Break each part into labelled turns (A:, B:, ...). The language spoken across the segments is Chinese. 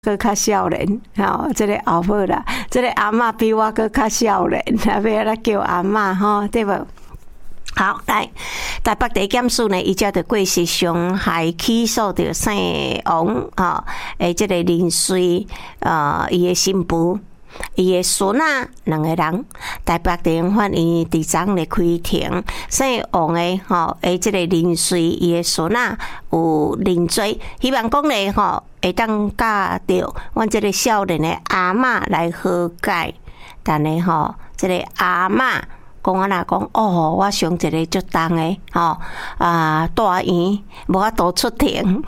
A: 搁较少年，这个后尾啦，这个阿嬷比我搁较少年，要来叫阿嬷对无？好，来台北地检署呢，伊才着过失伤害起诉着姓王这个林水伊的新妇。伊的孙仔两个人，台北地方法院伫昨日开庭，姓王的这个林水伊的孙仔有认罪，希望讲咧会当甲着阮这个少年的阿嬷来和解，但咧这个阿嬷。讲啊啦，讲我上一个足重的大院无法度出庭，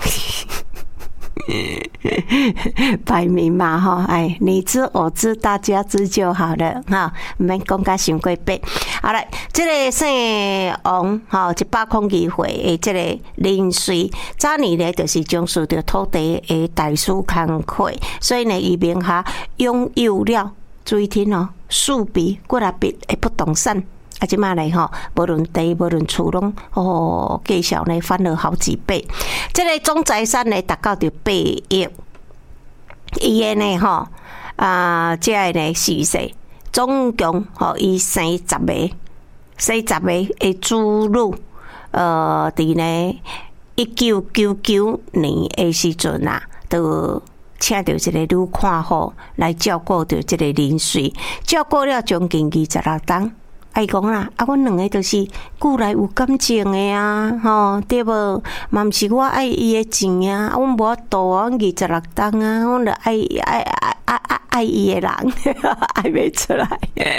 A: 摆明嘛你知我知，大家知就好了唔免讲甲伤过白。好来，这个姓王102岁的这个林水，早年呢就是从事着土地的代书工课，所以呢伊名下拥有了。注意听数笔、几啊笔的不动产，即马来无论地、无论厝拢计小呢翻了好几倍。这个总财产呢达到着8亿。伊的呢这个呢逝世，总共伊生10个的子女，伫呢1999年的时阵都。请到一个女看护来照顾着这个林水，照顾了将近26天。伊讲啦，阮两个就是久来有感情的对无？嘛毋是我爱伊的钱阮无法度阮26天阮就爱伊的人，爱袂出来。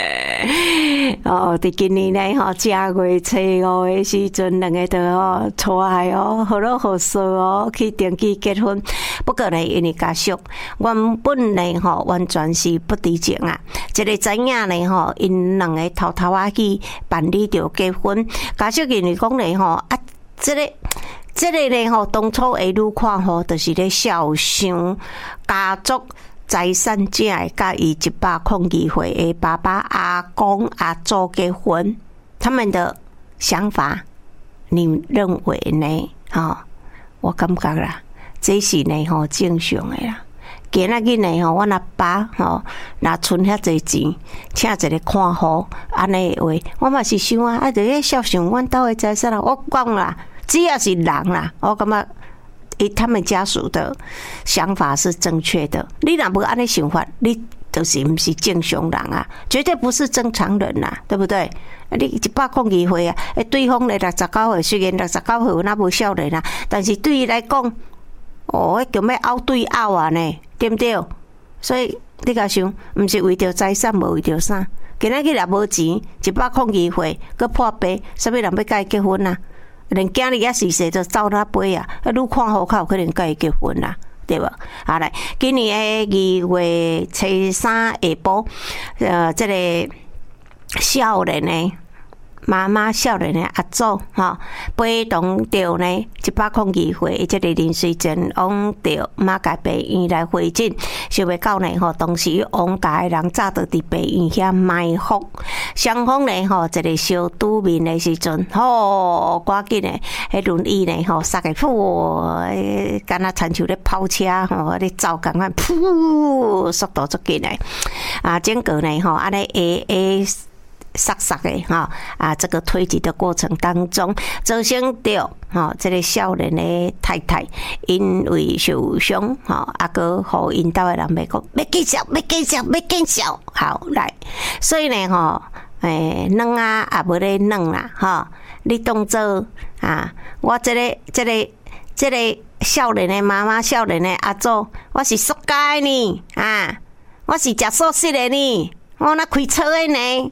A: 伫今年呢正月初5的时阵，两个都出来好乐好说去登记结婚。不过呢，因为家属原本呢完全是不知情这个知影呢因两个偷偷去办理着结婚。家属因为讲呢这个呢当初的女看护就是咧孝想家族。财产只会甲伊102岁的爸爸、阿公、阿祖结婚，他们的想法，你认为呢？我感觉啦，这是呢正常的啦。今仔日呢阮阿爸若存遐济钱，请一个看护，安尼的话，我嘛是想就咧孝顺阮兜的财产啦。我讲啦，只要是人啦，我感觉。他们家属的想法是正确的，你若无安尼想法，你就是不是正常人绝对不是正常人对不对？你102岁对方咧69岁，虽然69岁那无少年但是对伊来讲，迄叫咩拗对拗呢，对不对？所以你甲想，不是为着财产，无为着啥？今仔日若无钱，102岁，佮破病，啥物人要甲伊结婚连囝儿也逝世就走哪飞愈看好较有可能甲伊结婚对无？好来，今年的2月初3下晡，这个少年呢。妈妈少年的阿祖陪同着呢102岁的这个林水珍往着马街病院来会诊，想要到呢当时往家的人早就伫病院遐埋伏，双方呢一个小拄面的时阵，赶紧呢迄轮椅呢杀个敢若亲像咧跑车咧走共款，速度足紧的整个呢安尼杀的这个推挤的过程当中，造成着这个少年的太太因为受伤个互因兜的人要讲要见笑，好来，所以呢软也无咧软啦你当做我这个少年的妈妈，少年的阿祖，我是塑胶呢我是食素食的呢。我那开车的呢，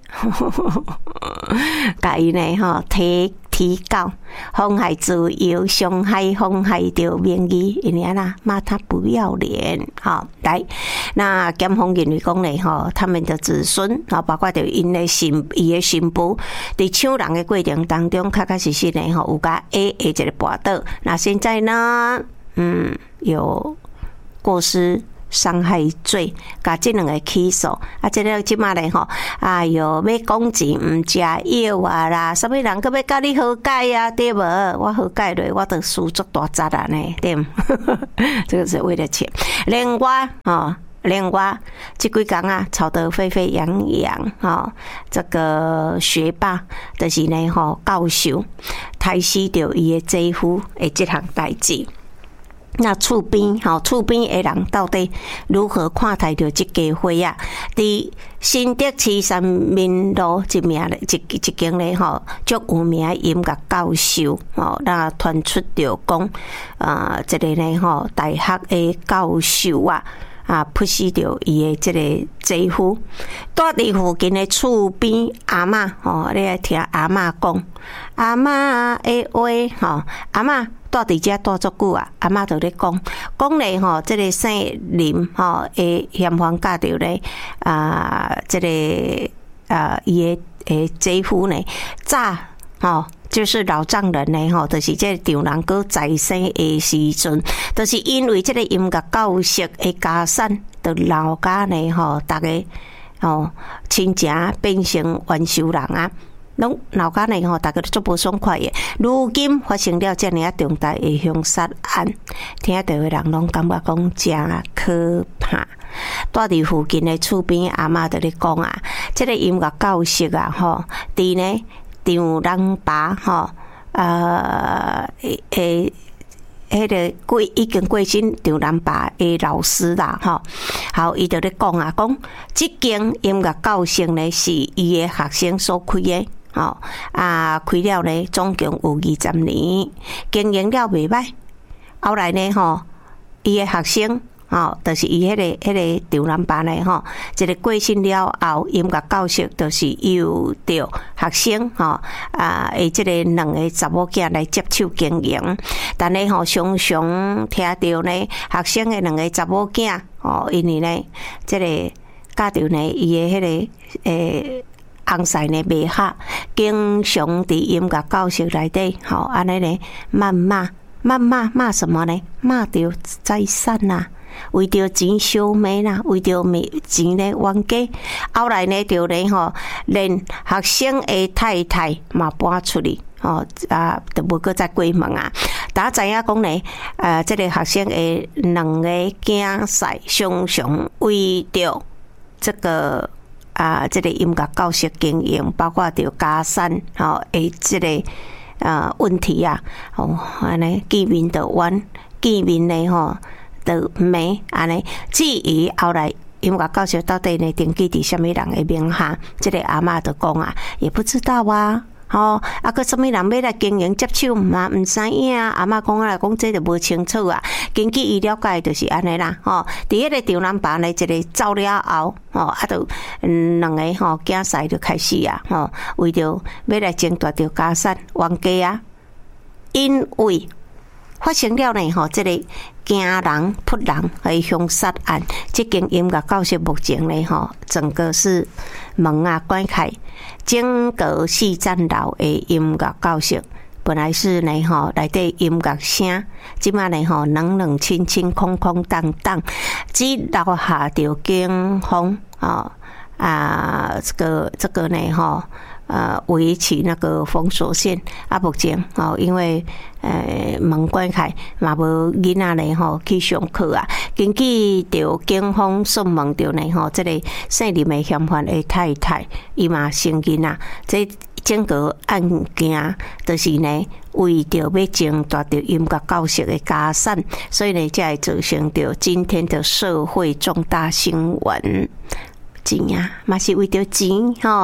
A: 甲伊呢提告妨害自由、伤害、妨害着名誉，因为骂他不要脸。来，那检方认为讲呢他们的子孙包括着伊的新妇，伫抢人的过程当中，确实呢有甲 A 的一个跋倒。那现在呢，有过失。 伤害罪，甲这两个起诉。啊，这个即马咧吼，哎哟，要讲钱毋食药啊啦，啥物人搁要甲你和解啊？对无？我和解落，我得输足大责啊呢，对唔？这个是为了钱。另外这几天啊，吵得沸沸扬扬这个学霸就是呢教授杀死掉伊的姐夫的这项代志。那厝边的人到底如何看待着这家伙啊？伫新德市三民路一间咧足有名的音乐教授那传出着讲这个呢大学的教授扑死着伊的这个姐夫，住伫附近的厝边阿嬷你来听阿嬷讲，阿嬷的话阿嬷住伫遮住足久啊，阿嬷就咧讲咧这个姓林的嫌犯嫁着咧这个伊的姐夫呢早就是老丈人呢就是这丈人哥在生的时阵，就是因为这个音乐教室的家产，就老家呢大家亲情变成冤仇人啊。拢老家呢大家都足无爽快的。如今发生了这样重大的凶杀案，听到的人拢感觉讲真可怕。住伫附近的厝边阿嬷就咧讲这个音乐教室伫呢丈人爸迄个已经过身丈人爸的老师啦好，伊就咧讲这间音乐教室呢是伊的学生所开的开了呢总共有20年，经营了袂歹。后来呢伊的学生就是伊迄个丈人爸呢一个过身了后，音乐教室就是由着学生的这个两个查某囝来接手经营。但呢常常听到呢学生的两个查某囝因为呢这个嫁着呢伊的迄个翁婿呢袂合，经常伫音乐教室内底安尼呢骂什么呢？骂着财产啊，为着钱烧麦啦，为着钱呢冤家。后来呢就呢连学生的太太嘛搬出去就无搁再过门啊。大家知影讲呢这个学生的两个囝婿常常为着这个这个音乐教室经营，包括着家产的这个问题安尼见面就冤，见面呢就骂安尼。至于后来音乐教室到底呢登记伫什么人的名下，这个阿嬷就讲也不知道个什么人要来经营接手嘛唔知影。阿嬷讲来讲这就无清楚根据伊了解就是安尼啦伫迄个丈人爸呢一个走了后就两个囝婿就开始为着要来争夺着家产冤家因为发生了呢这个惊人扑人的凶杀案。这间音乐教室目前呢整个是门关开，整个4层楼的音乐教室本来是呢内底音乐声，即马呢冷清清空空荡荡，只留下着警方这个呢围起那个封锁线目前因为门关开嘛无囡仔呢去上课根据着警方询问着呢这个姓林的嫌犯的太太，伊嘛生囡仔，这整个案件就是呢为着要争夺着音乐教室的家产，所以呢才会造成着今天的社会重大新闻。钱嘛是为着钱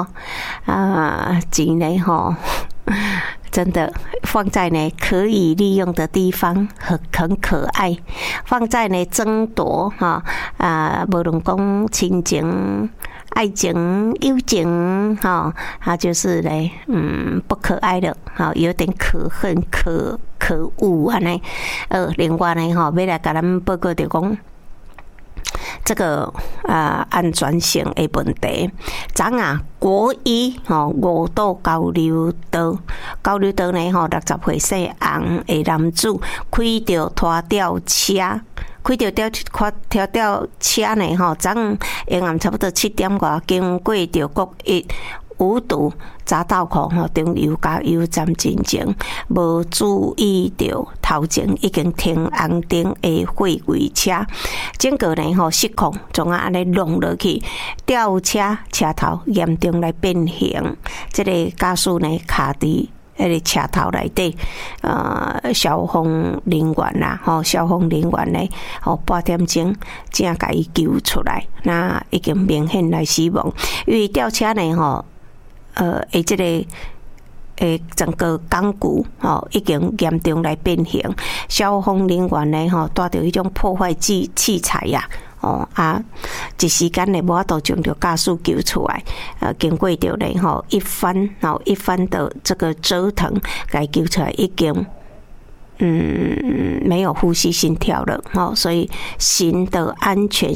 A: 钱呢真的放在呢可以利用的地方很可爱，放在呢争夺无论讲亲情、爱情、友情就是呢不可爱的有点可恨可恶呢另外呢要来甲咱报告着讲这个安全性的问题。昨国一五堵交流道呢60岁姓洪的男子开着拖吊车开着条车呢吼，早上下暗差不多7点外，经过着国1五堵匝道口吼，中油加油站进前，无注意到头前已经停红灯的货柜车，整个呢吼失控，从安尼弄落去，吊车车头严重来变形，这个驾驶呢卡伫迄个车头内底，消防人员啦，消防人员呢，半点钟才甲伊救出来，那已经明显来死亡，因为吊车呢，这个整个钢骨已经严重来变形，消防人员呢带着迄种破坏器材呀。一时间呢，无法度将着驾驶救出来。经过着呢一番的这个折腾，该救出来已经没有呼吸心跳了。所以行的安全，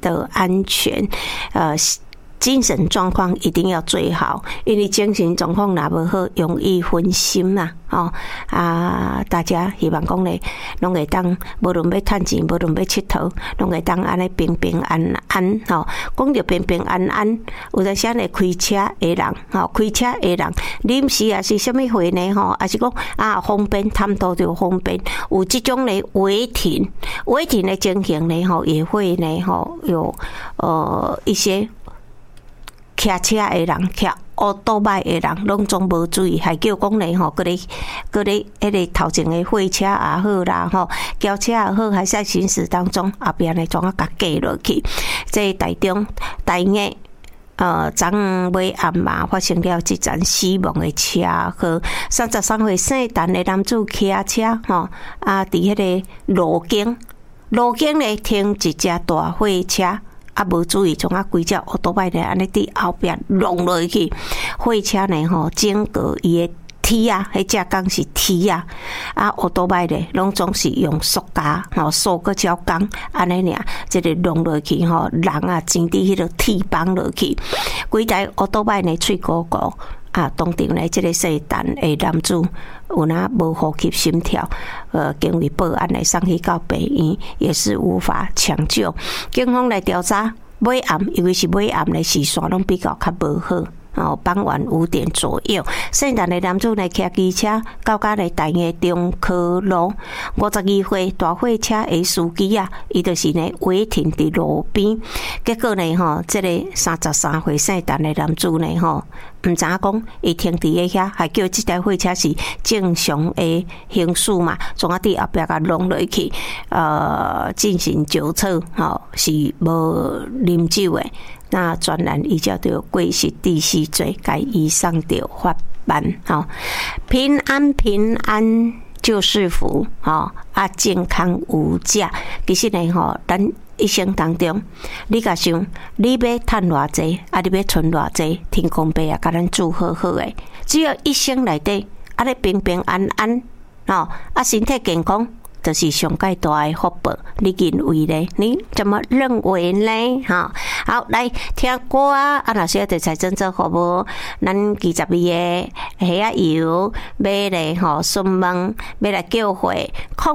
A: 精神状况一定要最好，因为精神状况若无好，容易分心啦。大家希望讲咧，拢会当无论要趁钱，无论要佚佗，拢会当安尼平平安安。讲着平平安安，有阵时咧开车的人，开车的人，临时也是啥物会呢？也是讲方便，贪图着方便，有即种咧违停的情形呢，也会呢，有一些。骑车的人，骑乌多摆的人，拢总无注意，还叫讲咧迄个迄个头前的货车也好啦，轿车也好，还在行驶当中，后边咧怎啊甲架落去？这台中昨暗尾暗嘛，发生了一件死亡的车祸。33岁姓陈的男子骑车伫迄个路径咧停一只大货车。无注意，从规只乌多摆呢，安尼伫后边弄落去，货车呢整个伊的梯迄只钢是梯乌多摆呢，拢总是用塑胶塑个胶钢安尼尔，这个弄落去人前伫迄个梯帮落去，规台乌多摆呢脆鼓鼓。当场呢，这个姓陈的男子有那无呼吸心跳，经为报案来送去到病院，也是无法抢救。警方来调查，尾暗，因为是尾暗的时线拢比较无好。傍晚5点左右，姓陈的男子来骑机车到家来台的中科路，52岁大货车的司机伊就是呢违停伫路边，结果呢这个33岁姓陈的男子呢唔知影讲伊停伫遐，还叫这台货车是正常的行驶嘛，从伫后壁甲弄落去，进行酒测，是无啉酒的。那专案依照着过失致死罪，该移送到法办。平安就是福，健康无价。其实呢，咱一生当中，你甲想，你要赚偌济，你要存偌济，天公伯甲咱祝好好诶。只要一生内底，你平平安安，身体健康。就是上界大的福报，你认为呢？你怎么认为呢？好，来听歌若需要对财政做服务，咱22个虾仔油要来询问，要来叫会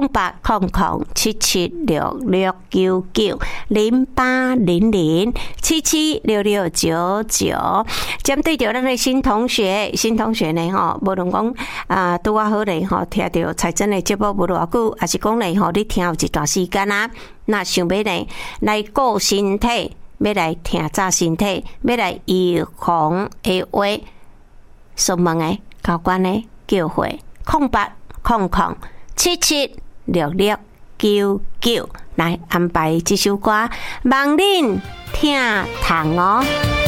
A: 08007766990800776699。针对着咱的新同学呢，无论讲拄好咧听到财政的节目无偌久，还是讲咧你听有一段时间那想要呢来顾身体，要来听早身体，要来预防的话，询问的交关的叫会0800776699来安排这首歌，望恁听糖哦。